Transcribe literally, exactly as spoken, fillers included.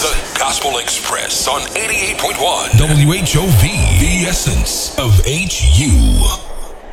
The Gospel Express on eighty-eight point one W H O V, the essence of H U.